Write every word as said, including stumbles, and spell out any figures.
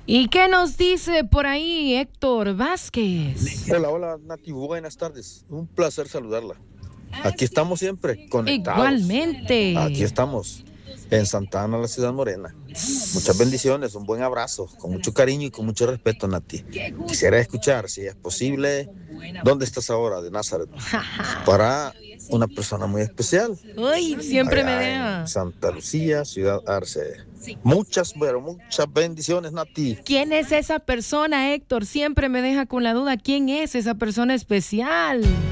¿Y qué nos dice por ahí Héctor Vázquez? Hola, hola, Nati, buenas tardes. Un placer saludarla. Aquí estamos siempre, conectados. Igualmente. Aquí estamos, en Santa Ana, la ciudad morena. Muchas bendiciones, un buen abrazo, con mucho cariño y con mucho respeto, Nati. Quisiera escuchar, si es posible, ¿dónde estás ahora, de Nazaret? Para una persona muy especial. Uy, siempre me Allá deja. en Santa Lucía, ciudad Arce. Muchas, pero muchas bendiciones, Nati. ¿Quién es esa persona, Héctor? Siempre me deja con la duda. ¿Quién es esa persona especial?